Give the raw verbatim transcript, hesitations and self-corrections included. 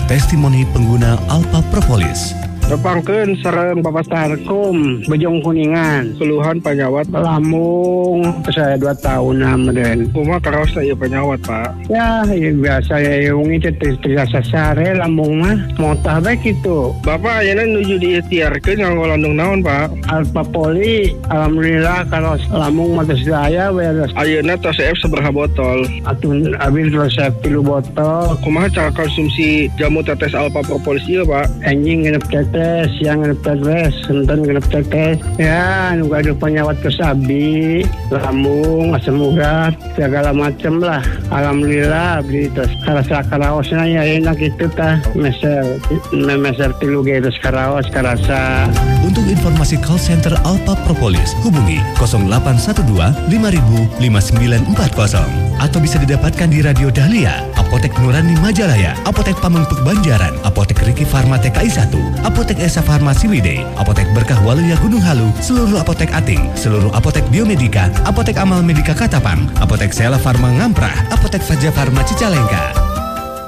testimoni pengguna Alpha Propolis. Repangkeun sareng Papastarkum Bejong Kuningan keluhan penyawat lambung saya dua tahun meureun. Kumaha karaos ieu penyawat Pak? Ya, ya biasa ya yung itu terasa sare lambung mah motah bae kitu. Bapak ayeuna nuju diikhtiarkeun nganggo landung naon Pak? Alpha Poli. Alhamdulillah karaos lambung mah geus aya beres. Ayeuna resep sabaraha botol? Atuh abis resep tilu botol. Kumaha cara konsumsi jamu tetes Alpha Propolis ieu Pak? Anjing genep tetes siang genep tetes, enten genep tetes. Ya, nu ada penyawat kesabi, lambung, asam urat, segala macam lah. Alhamdulillah beli terus karasa karaosna ya enak itu tah. Meser, meser tilu ge terus karaos karasa. Untuk informasi call center Alpha Propolis, hubungi nol delapan satu dua lima ribu lima sembilan empat nol atau bisa didapatkan di Radio Dahlia, Apotek Nurani Majalaya, Apotek Pamengpeuk Banjaran, Apotek Riki Farma T K I satu, Apotek Esa Farmasi Wide, Apotek Berkah Waluya Gunung Halu, seluruh apotek Ating, seluruh apotek Biomedika, Apotek Amal Medika Katapang, Apotek Sela Farma Ngamprah, Apotek Faja Farma Cicalengka.